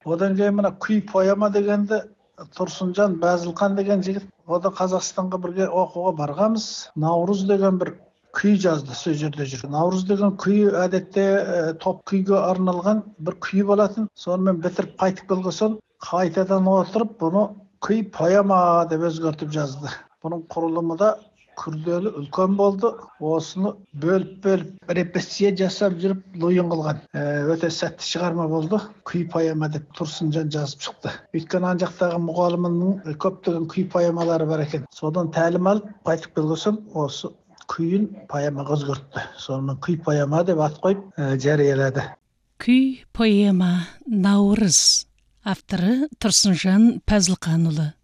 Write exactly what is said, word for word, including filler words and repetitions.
Одан кейін мына күй поэма дегенде Тұрсынжан Бәзілқан деген жігіт, о да Қазақстанға бірге оқуға барғанбыз. Наурыз деген бір күй жазды, сол жерде жүр. Наурыз деген күй әдетте топ күйге арналған бір күй болатын. Сонымен бітіріп қайтып келген соң қайтадан отырып бұны күй поэма деп өзгертіп жазды. Бұның құрылымы да күрделі үлкен болды. Осыны бөліп-бөліп репетиция жасап жүріп лойын қылған. Өте сәтті шығарма болды. Күй поэма деп Тұрсынжан жазып шықты. Өйткені ан жақтағы мұғалімінің көптеген күй поэмалары бар екен. Содан тәлім алып, қайтып келген соң осы күйін поэмаға өзгертті. Сонымен күй поэма деп ат қойып жариялады. Күй поэма Наурыз. Авторы Тұрсынжан Пәзілқанұлы.